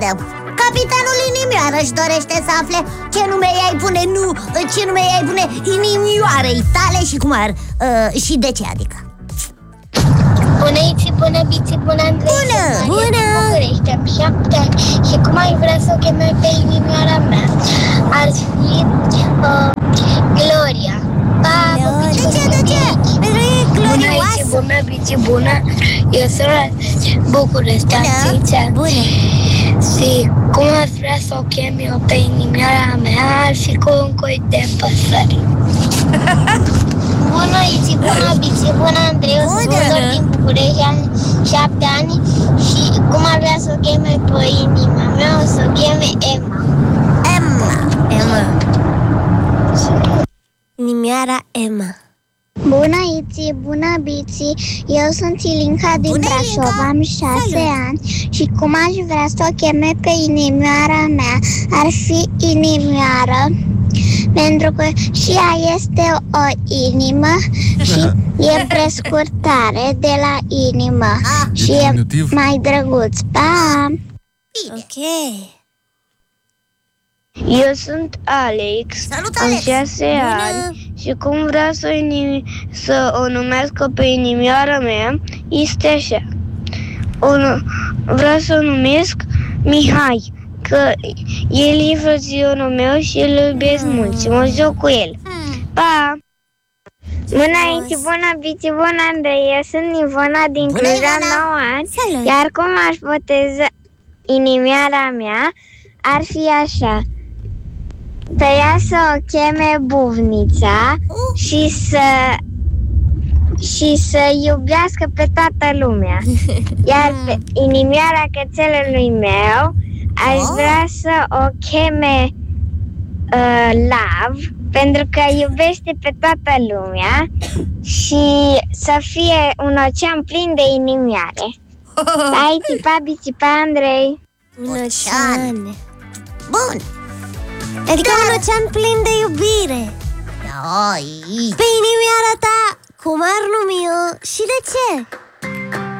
Capitanul Inimioară își dorește să afle ce nume i-ai pune, ce nume i-ai pune inimioarei tale și cum ar, și de ce, adică. Bună, Iți, bună, Biți, bună, Andrei. Bună! Am 7 ani și cum ai vrea să o cheme pe inimioara mea? Ar fi Gloria. De ce? Pentru că e glorioasă. Bună, Bici, bună. Eu sunt la București, Bună. Și cum ar vrea să o chem eu pe inimioara mea? Ar fi cu un coi de păsări. Bună, Iți, bună, Bici, bună, Andrei. Eu sunt din București, am 7 ani și cum ar vrea să o cheme pe inima mea? O să o cheme Emma. Inimioara Emma. Bună, Iți, bună, Bici. Eu sunt Ilinca din Brașov, am 6 ani și cum aș vrea să o cheme pe inimioara mea? Ar fi Inimioară, pentru că și ea este o inimă și e prescurtare de la inimă și e mai drăguț. Pa! Ok. Eu sunt Alex. Salut, am Alex. 6 ani și cum vreau să o numesc pe inimioara mea este așa. Vreau să o numesc Mihai, că el e frăționul meu și îl iubesc mult și mă joc cu el. Pa! Bună, Iți, bună, Bici, bună, Andrei. Eu sunt Ivona din Cluj, am 9 ani. Salut. Iar cum aș boteza inimioara mea ar fi așa. Pe ea să o cheme Buvnița și să iubească pe toată lumea. Iar pe inimioara cățelului meu aș vrea să o cheme Love, pentru că iubește pe toată lumea și să fie un ocean plin de inimioare. Hai, țipa, bicipa, Andrei. Un ocean. Bun. Adică un ocean plin de iubire. Pe inimioara ta, cum ar numi eu și de ce?